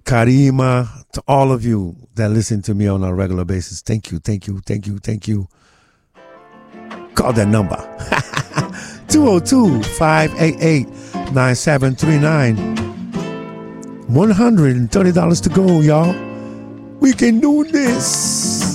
Karima, to all of you that listen to me on a regular basis, thank you. Call that number 202-588-9739. $130 to go, y'all. We can do this.